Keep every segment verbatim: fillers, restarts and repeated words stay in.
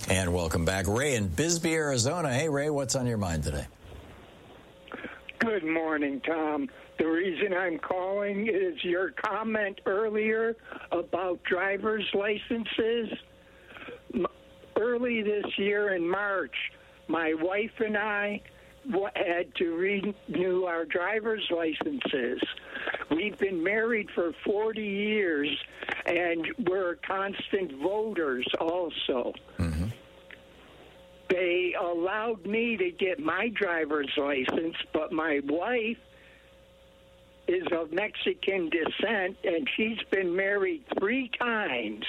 And welcome back. Ray in Bisbee, Arizona. Hey, Ray, what's on your mind today? Good morning, Tom. The reason I'm calling is your comment earlier about driver's licenses. Early this year in March, my wife and I had to renew our driver's licenses. We've been married for forty years, and we're constant voters also. Mm-hmm. They allowed me to get my driver's license, but my wife is of Mexican descent, and she's been married three times.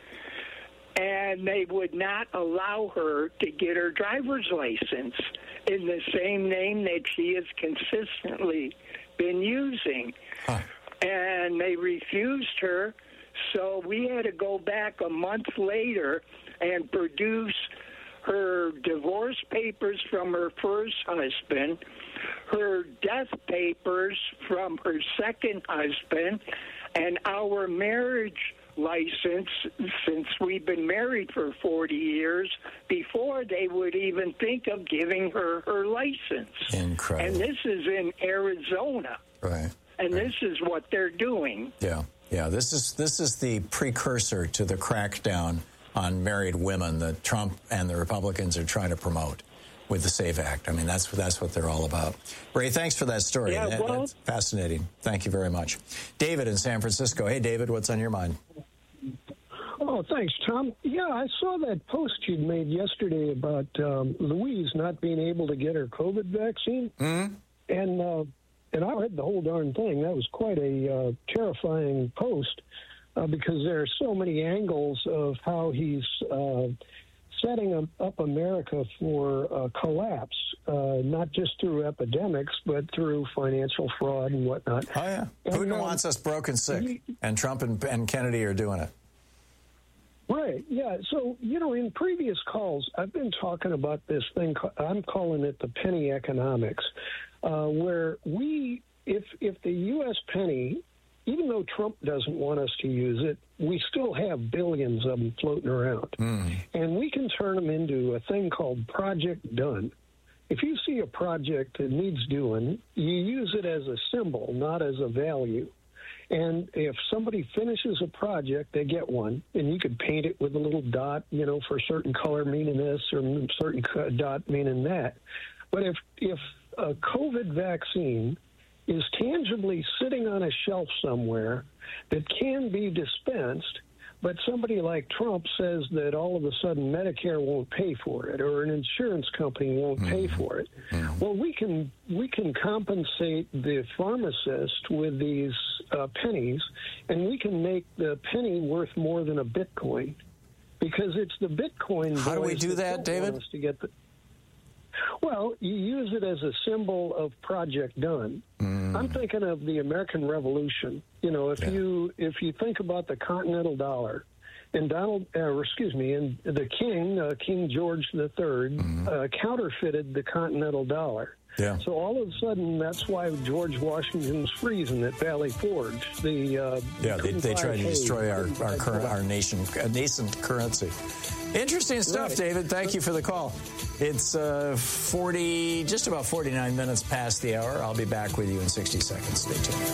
And they would not allow her to get her driver's license in the same name that she has consistently been using. Huh. And they refused her, so we had to go back a month later and produce her divorce papers from her first husband, her death papers from her second husband, and our marriage license, since we've been married for forty years, before they would even think of giving her her license. Incredible. And this is in Arizona. Right. And right. this is what they're doing. Yeah. Yeah. This is this is the precursor to the crackdown on married women that Trump and the Republicans are trying to promote with the SAVE Act. I mean, that's that's what they're all about. Ray, thanks for that story. Yeah, well, that's fascinating. Thank you very much. David in San Francisco. Hey, David, what's on your mind? Oh, thanks, Tom. Yeah, I saw that post you'd made yesterday about um, Louise not being able to get her COVID vaccine. Mm-hmm. And uh, and I read the whole darn thing. That was quite a uh, terrifying post uh, because there are so many angles of how he's uh, setting up America for uh, collapse, uh, not just through epidemics, but through financial fraud and whatnot. Oh, yeah. And, Putin um, wants us broke and sick, he, and Trump and, and Kennedy are doing it. Right, yeah. So, you know, in previous calls, I've been talking about this thing, I'm calling it the penny economics, uh, where we, if if the U S penny, even though Trump doesn't want us to use it, we still have billions of them floating around. Mm. And we can turn them into a thing called Project Done. If you see a project that needs doing, you use it as a symbol, not as a value. And if somebody finishes a project, they get one, and you could paint it with a little dot, you know, for a certain color meaning this or a certain dot meaning that. But if if a COVID vaccine is tangibly sitting on a shelf somewhere that can be dispensed, but somebody like Trump says that all of a sudden Medicare won't pay for it or an insurance company won't mm-hmm. pay for it. Mm-hmm. Well, we can we can compensate the pharmacist with these uh, pennies, and we can make the penny worth more than a Bitcoin because it's the Bitcoin. How do we do that, David? To get the, well, you use it as a symbol of Project Done. Mm. I'm thinking of the American Revolution. You know, if yeah. you if you think about the Continental Dollar, and Donald, uh, excuse me, and the King, uh, King George the Third, mm. uh, counterfeited the Continental Dollar. Yeah. So all of a sudden, that's why George Washington's freezing at Valley Forge. The uh, yeah, they, they tried to destroy our our, current, our nation uh, nascent currency. Interesting stuff, right. David. Thank you for the call. It's uh, forty, just about forty-nine minutes past the hour. I'll be back with you in sixty seconds. Stay tuned.